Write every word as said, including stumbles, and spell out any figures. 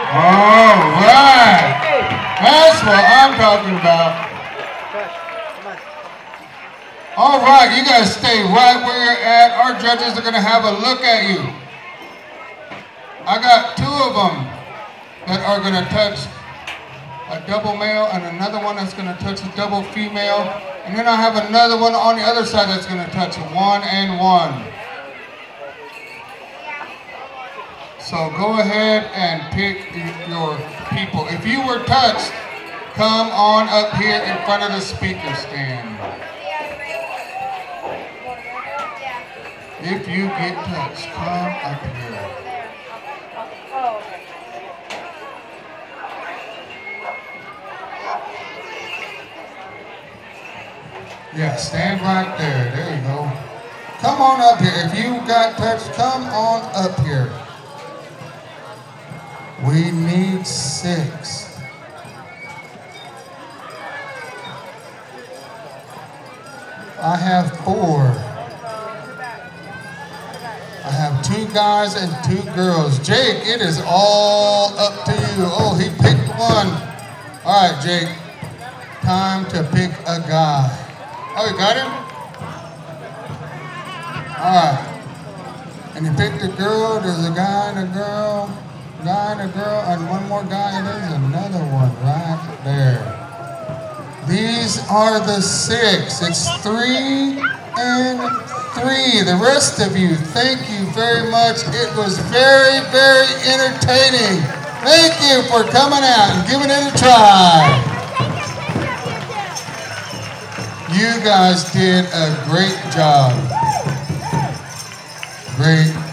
All right. That's what I'm talking about. All right, you guys stay right where you're at. Our judges are going to have a look at you. I got two of them that are going to touch a double male and another one that's going to touch a double female. And then I have another one on the other side that's going to touch one and one. So go ahead and pick your people. If you were touched, come on up here in front of the speaker stand. If you get touched, come up here. Yeah, stand right there. There you go. Come on up here. If you got touched, come on up here. We need six. I have four. I have two guys and two girls. Jake, it is all up to you. Oh, he picked one. All right, Jake. Time to pick a guy. Oh, you got him? All right. And you picked a girl. There's a guy and a girl. Guy and a girl. And one more guy. And there's another one right there. These are the six. It's three and three. The rest of you, thank you very much. It was very, very entertaining. Thank you for coming out and giving it a try. You guys did a great job. Great